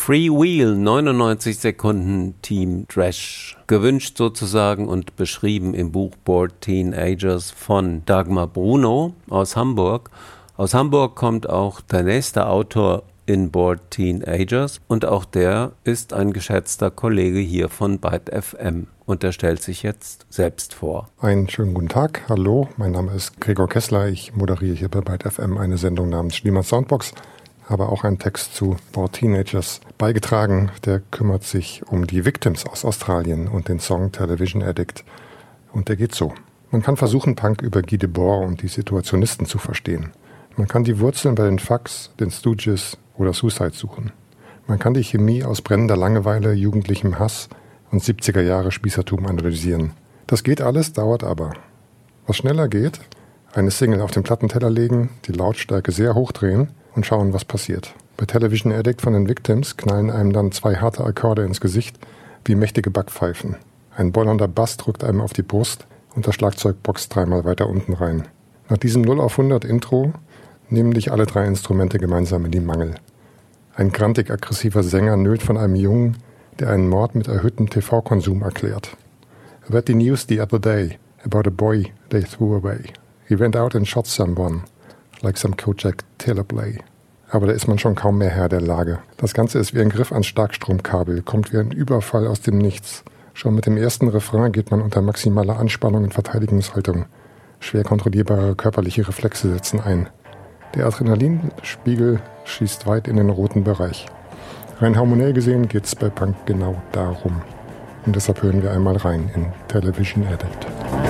Freewheel, 99 Sekunden Team Trash. Gewünscht sozusagen und beschrieben im Buch Bored Teenagers von Dagmar Bruno aus Hamburg. Aus Hamburg kommt auch der nächste Autor in Bored Teenagers und auch der ist ein geschätzter Kollege hier von Byte FM und der stellt sich jetzt selbst vor. Einen schönen guten Tag, hallo, mein Name ist Gregor Kessler, ich moderiere hier bei Byte FM eine Sendung namens Schliemann Soundbox, habe auch einen Text zu Bored Teenagers beigetragen, der kümmert sich um die Victims aus Australien und den Song Television Addict und der geht so. Man kann versuchen, Punk über Guy Debord und die Situationisten zu verstehen. Man kann die Wurzeln bei den Fucks, den Stooges oder Suicide suchen. Man kann die Chemie aus brennender Langeweile, jugendlichem Hass und 70er Jahre Spießertum analysieren. Das geht alles, dauert aber. Was schneller geht, eine Single auf den Plattenteller legen, die Lautstärke sehr hochdrehen und schauen, was passiert. Bei Television Addict von den Victims knallen einem dann 2 harte Akkorde ins Gesicht wie mächtige Backpfeifen. Ein bollernder Bass drückt einem auf die Brust und das Schlagzeug boxt 3-mal weiter unten rein. Nach diesem 0 auf 100 Intro nehmen dich alle 3 Instrumente gemeinsam in die Mangel. Ein grantig aggressiver Sänger nölt von einem Jungen, der einen Mord mit erhöhtem TV-Konsum erklärt. I read the news the other day about a boy they threw away. He went out and shot someone, like some Kojak teleplay. Aber da ist man schon kaum mehr Herr der Lage. Das Ganze ist wie ein Griff ans Starkstromkabel, kommt wie ein Überfall aus dem Nichts. Schon mit dem ersten Refrain geht man unter maximaler Anspannung und Verteidigungshaltung. Schwer kontrollierbare körperliche Reflexe setzen ein. Der Adrenalinspiegel schießt weit in den roten Bereich. Rein hormonell gesehen geht es bei Punk genau darum. Und deshalb hören wir einmal rein in Television Addict.